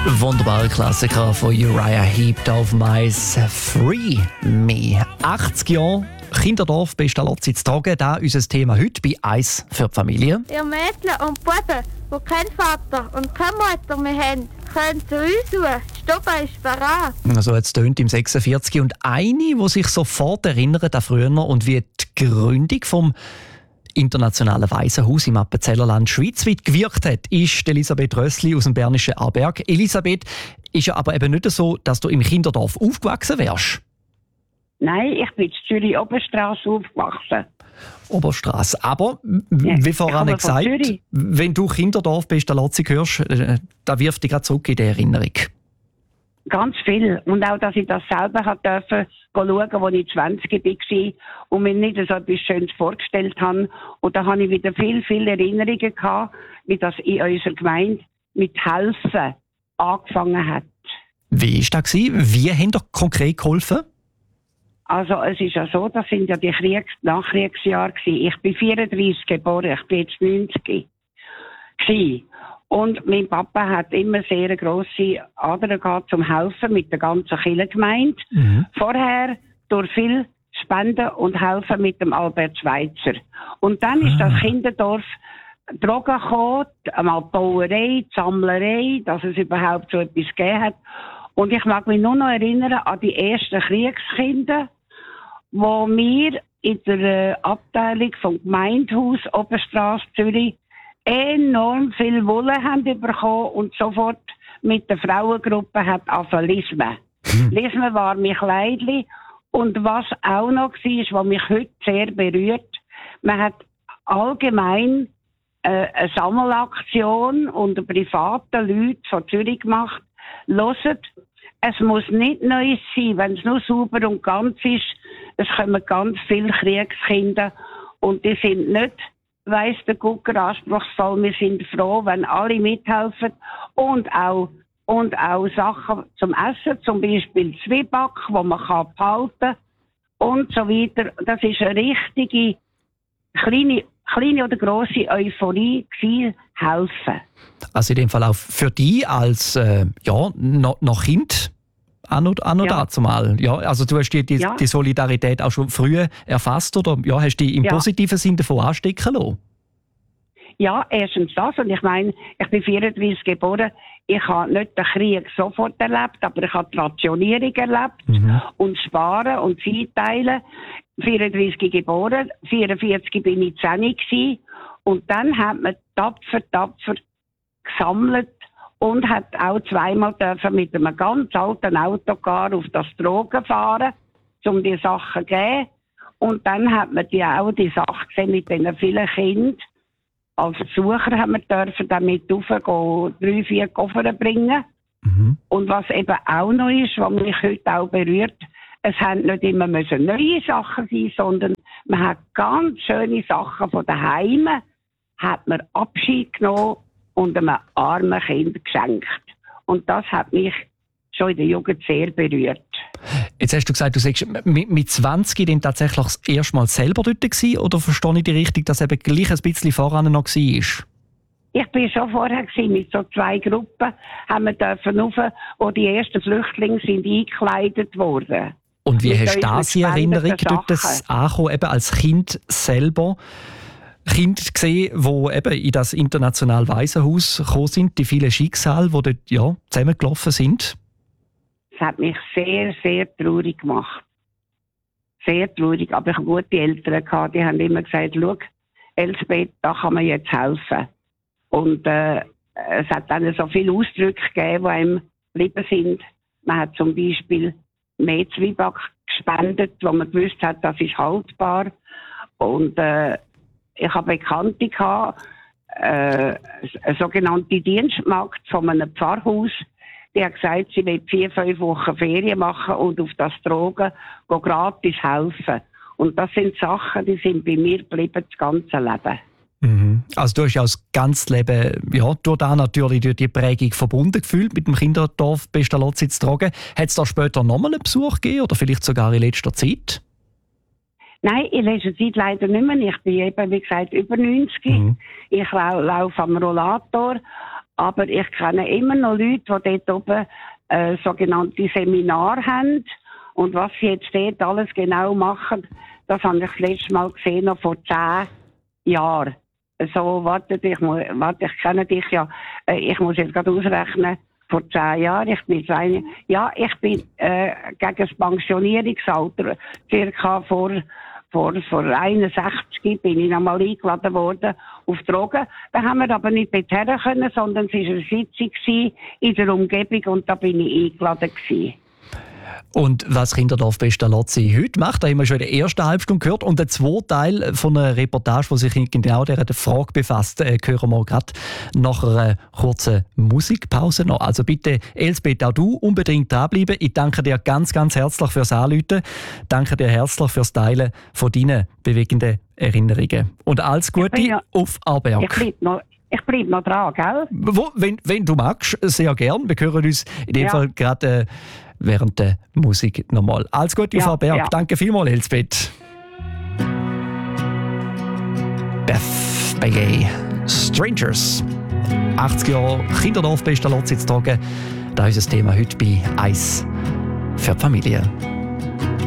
Wunderbarer Klassiker von Uriah Heep auf Mais Free Me. 80 Jahre Kinderdorf bei Stalozzi zu tragen, das ist unser Thema heute bei «Eis für die Familie». Ihr Mädchen und Buben, die keinen Vater und keine Mutter mehr haben, können zu uns suchen. Stoppen ist bereit. Also jetzt tönt im 46 und eine, die sich sofort erinnert an früher und wie die Gründung vom internationalen Waisenhaus im Appenzellerland schweizweit gewirkt hat, ist Elisabeth Rössli aus dem bernischen Aarberg. Elisabeth, ist ja aber eben nicht so, dass du im Kinderdorf aufgewachsen wärst. Nein, ich bin in Zürich Oberstrasse aufgewachsen. Oberstrasse. Aber, wie vorhin gesagt, wenn du Kinderdorf bei Stalozzi hörst, da wirft dich gerade zurück in die Erinnerung. Ganz viel. Und auch, dass ich das selber durfte schauen, als ich 20 war und mir nicht so etwas Schönes vorgestellt habe. Und da habe ich wieder viele Erinnerungen gehabt, wie das in unserer Gemeinde mit Helfen angefangen hat. Wie war das? Wie haben ihr konkret geholfen? Also es ist ja so, das sind ja die Nachkriegsjahre gewesen. Ich bin 34 geboren, ich bin jetzt 90 gewesen. Und mein Papa hat immer sehr eine grosse Ader gehabt zum Helfen mit der ganzen Kirchengemeinde. Vorher durch viel Spenden und Helfen mit dem Albert Schweitzer. Und dann ist das Kinderdorf Drogen gekommen, einmal die Bauerei, die Sammlerei, dass es überhaupt so etwas gegeben hat. Und ich mag mich nur noch erinnern an die ersten Kriegskinder, wo wir in der Abteilung vom Gemeindehaus Oberstrasse Zürich enorm viel Wolle haben bekommen und sofort mit der Frauengruppe hat angefangen lismen. Lismen war mein Kleidli. Und was auch noch war, was mich heute sehr berührt, man hat allgemein eine Sammelaktion unter privaten Leuten von Zürich gemacht. Hört, es muss nicht neu sein, wenn es nur sauber und ganz ist. Es kommen ganz viele Kriegskinder und die sind nicht, weiss der Gucker, anspruchsvoll. Wir sind froh, wenn alle mithelfen und auch Sachen zum Essen, zum Beispiel Zwieback, wo man behalten kann und so weiter. Das ist eine richtige kleine oder grosse Euphorie gewesen, helfen. Also in dem Fall auch für dich als noch Kind noch dazu mal. Ja, also du hast die Solidarität auch schon früh erfasst oder hast dich im positiven Sinn davon anstecken lassen? Ja, erstens das. Und ich meine, ich bin 34 geboren. Ich habe nicht den Krieg sofort erlebt, aber ich habe die Rationierung erlebt und Sparen und Zeiteilen. 34 geboren, 44 bin ich 10 gewesen. Und dann hat man tapfer gesammelt und hat auch zweimal dürfen mit einem ganz alten Autocar auf das Drogen fahren, um die Sachen zu geben. Und dann hat man die Sache gesehen mit diesen vielen Kindern. Als Besucher haben wir dürfen damit raufgehen, 3-4 Koffer bringen. Und was eben auch noch ist, was mich heute auch berührt, es haben nicht immer neue Sachen sein, sondern man hat ganz schöne Sachen von den Heimen, hat man Abschied genommen und einem armen Kind geschenkt. Und das hat mich schon in der Jugend sehr berührt. Jetzt hast du gesagt, du sagst mit 20 dann tatsächlich das erste Mal selber dort gewesen, oder verstehe ich dich richtig, dass eben gleich ein bisschen voran noch war? Ich bin schon vorher gewesen, mit so 2 Gruppen, haben wir dürfen rauf, wo die ersten Flüchtlinge sind eingekleidet wurden. Und wie hast du das in Erinnerung, dort das ankommen, eben als Kind selber? Kinder gesehen, die eben in das internationale Waisenhaus gekommen sind, die vielen Schicksale, die dort zusammengelaufen sind? Es hat mich sehr, sehr traurig gemacht. Sehr traurig. Aber ich hatte gute Eltern gehabt, die haben immer gesagt, schau, Elsbeth, da kann man jetzt helfen. Und es hat dann so viele Ausdrücke gegeben, die einem geblieben sind. Man hat zum Beispiel mehr Zwieback gespendet, wo man gewusst hat, das ist haltbar. Und ich habe Bekannte gehabt, eine sogenannte Dienstmagd von einem Pfarrhaus, die hat gesagt, sie will 4-5 Wochen Ferien machen und auf das Drogen gratis helfen. Und das sind Sachen, die sind bei mir geblieben das ganze Leben. Also du hast ja das ganze Leben durch das natürlich durch die Prägung verbunden gefühlt mit dem Kinderdorf bei Stalozzi zu tragen. Hat es da später nochmal einen Besuch gegeben oder vielleicht sogar in letzter Zeit? Nein, in letzter Zeit leider nicht mehr. Ich bin eben, wie gesagt, über 90. Ich laufe am Rollator. Aber ich kenne immer noch Leute, die dort oben sogenannte Seminare haben. Und was sie jetzt dort alles genau machen, das habe ich das letzte Mal gesehen, noch vor 10 Jahren. So, ich kenne dich ja, ich muss jetzt gerade ausrechnen, vor 10 Jahren, ich bin gegen das Pensionierungsalter, circa vor 61 bin ich nochmal eingeladen worden auf Drogen. Da haben wir aber nicht dorthin können, sondern es war eine Sitzung in der Umgebung und da bin ich eingeladen gewesen. Und was Kinderdorf Pestalozzi heute macht, da haben wir schon in der ersten Halbstunde gehört. Und der zweite Teil von einer Reportage, die sich genau dieser Frage befasst, hören wir gerade nach einer kurzen Musikpause noch. Also bitte, Elsbeth, auch du unbedingt dranbleiben. Ich danke dir ganz, ganz herzlich fürs Anrufen. Danke dir herzlich fürs Teilen von deinen bewegenden Erinnerungen. Und alles Gute auf Aarberg. Ich bleib noch dran, gell? Wenn du magst, sehr gern. Wir hören uns in dem Fall gerade während der Musik nochmal. Alles Gute auf Aarberg. Ja. Danke vielmals, Elsbeth. Beth Begay, Strangers. 80 Jahre Kinderdorf Pestalozzi zu tragen. Das ist das Thema heute bei «Eis für die Familie».